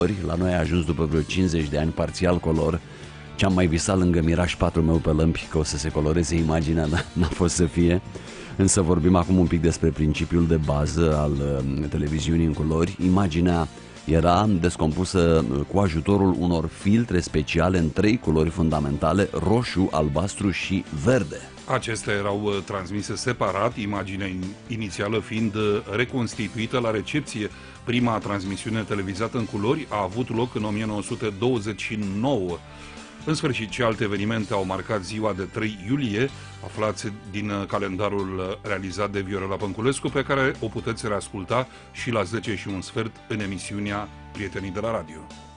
La noi a ajuns după vreo 50 de ani parțial color. Ce-am mai visat lângă Miraj 4 meu pe lămpi că o să se coloreze imaginea, n-a fost să fie. Însă vorbim acum un pic despre principiul de bază al televiziunii în culori. Imaginea era descompusă cu ajutorul unor filtre speciale în 3 culori fundamentale, roșu, albastru și verde. Acestea erau transmise separat, imaginea inițială fiind reconstituită la recepție. Prima transmisiune televizată în culori a avut loc în 1929. În sfârșit, și alte evenimente au marcat ziua de 3 iulie, aflați din calendarul realizat de Viorela Pănculescu, pe care o puteți reasculta și la 10:15 în emisiunea Prietenii de la Radio.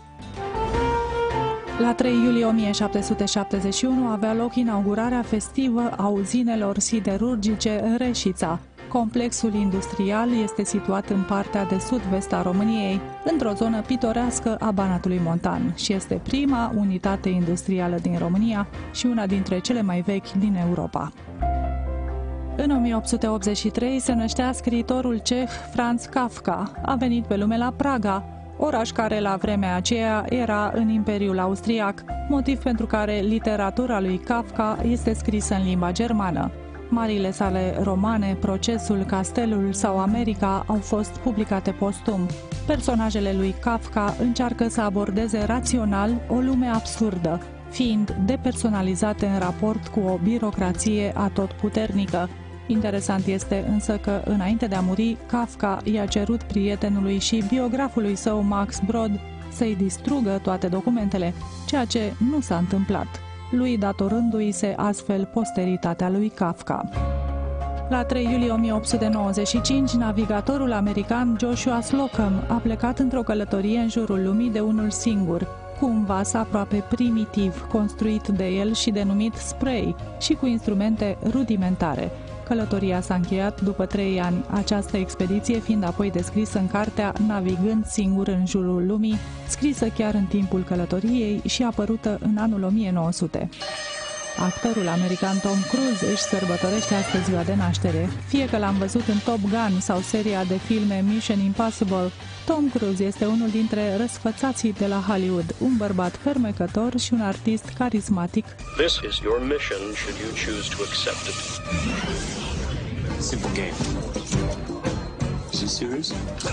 La 3 iulie 1771 avea loc inaugurarea festivă a uzinelor siderurgice Reșița. Complexul industrial este situat în partea de sud-vest a României, într-o zonă pitorească a Banatului Montan și este prima unitate industrială din România și una dintre cele mai vechi din Europa. În 1883 se năștea scriitorul ceh Franz Kafka. A venit pe lume la Praga, oraș care la vremea aceea era în Imperiul Austriac, motiv pentru care literatura lui Kafka este scrisă în limba germană. Marile sale romane, Procesul, Castelul sau America au fost publicate postum. Personajele lui Kafka încearcă să abordeze rațional o lume absurdă, fiind depersonalizate în raport cu o birocrație atotputernică. Interesant este însă că, înainte de a muri, Kafka i-a cerut prietenului și biografului său Max Brod să-i distrugă toate documentele, ceea ce nu s-a întâmplat, lui datorându-i se astfel posteritatea lui Kafka. La 3 iulie 1895, navigatorul american Joshua Slocum a plecat într-o călătorie în jurul lumii de unul singur, cu un vas aproape primitiv, construit de el și denumit Spray, și cu instrumente rudimentare. Călătoria s-a încheiat după 3 ani, această expediție fiind apoi descrisă în cartea Navigând singur în jurul lumii, scrisă chiar în timpul călătoriei și apărută în anul 1900. Actorul american Tom Cruise își sărbătorește astăzi ziua de naștere. Fie că l-am văzut în Top Gun sau seria de filme Mission Impossible, Tom Cruise este unul dintre răsfățații de la Hollywood, un bărbat fermecător și un artist carismatic. This is your mission should you choose to accept it. Simple game. Is he serious?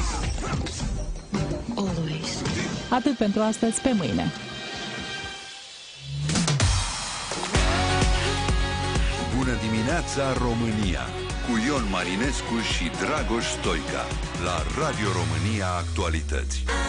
Always. Atât pentru astăzi, pe mâine. Bună dimineața, România! Cu Ion Marinescu și Dragoș Stoica la Radio România Actualități.